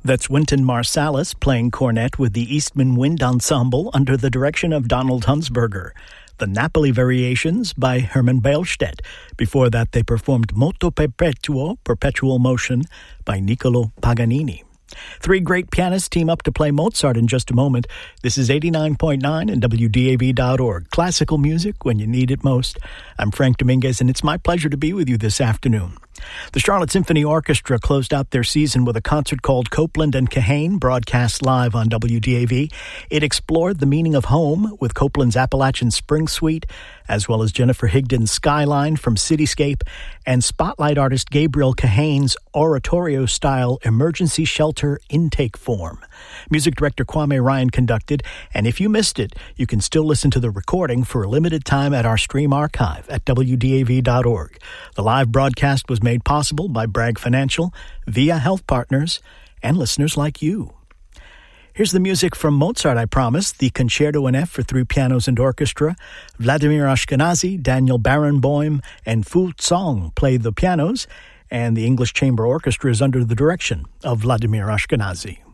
That's Wynton Marsalis playing cornet with the Eastman Wind Ensemble under the direction of Donald Hunsberger. The Napoli Variations by Hermann Beilstedt. Before that, they performed Moto Perpetuo, Perpetual Motion, by Niccolo Paganini. Three great pianists team up to play Mozart in just a moment. This is 89.9 and WDAV.org. Classical music when you need it most. I'm Frank Dominguez, and it's my pleasure to be with you this afternoon. The Charlotte Symphony Orchestra closed out their season with a concert called Copland and Kahane, broadcast live on WDAV. It explored the meaning of home with Copland's Appalachian Spring Suite, as well as Jennifer Higdon's Skyline from Cityscape, and spotlight artist Gabriel Kahane's oratorio-style emergency shelter intake form. Music director Kwame Ryan conducted, and if you missed it, you can still listen to the recording for a limited time at our stream archive at WDAV.org. The live broadcast was made possible by Bragg Financial, Via Health Partners, and listeners like you. Here's the music from Mozart, I promised, the Concerto in F for three pianos and orchestra. Vladimir Ashkenazy, Daniel Barenboim, and Fu Tsong played the pianos, and the English Chamber Orchestra is under the direction of Vladimir Ashkenazy.